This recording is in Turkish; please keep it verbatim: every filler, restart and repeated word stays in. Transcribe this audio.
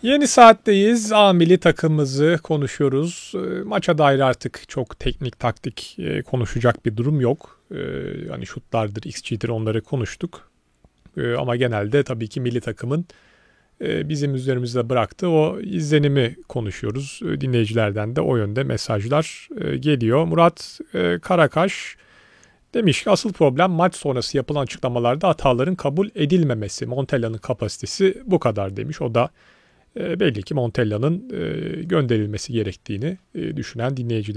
Yeni saatteyiz. A milli takımımızı konuşuyoruz. E, maça dair artık çok teknik taktik e, konuşacak bir durum yok. E, hani şutlardır, X G'dir onları konuştuk. E, ama genelde tabii ki milli takımın e, bizim üzerimizde bıraktığı o izlenimi konuşuyoruz. E, dinleyicilerden de o yönde mesajlar e, geliyor. Murat e, Karakaş demiş ki asıl problem maç sonrası yapılan açıklamalarda hataların kabul edilmemesi. Montella'nın kapasitesi bu kadar demiş. O da e, belli ki Montella'nın e, gönderilmesi gerektiğini e, düşünen dinleyiciler.